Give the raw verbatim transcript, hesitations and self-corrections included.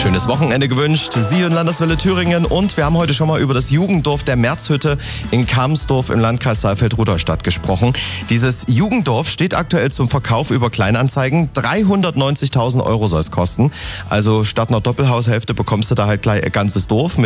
Schönes Wochenende gewünscht. Sie in Landeswelle Thüringen und wir haben heute schon mal über das Jugenddorf der Märzhütte in Kamsdorf im Landkreis Saalfeld-Rudolstadt gesprochen. Dieses Jugenddorf steht aktuell zum Verkauf über Kleinanzeigen. dreihundertneunzigtausend Euro soll es kosten. Also statt einer Doppelhaushälfte bekommst du da halt gleich ein ganzes Dorf mit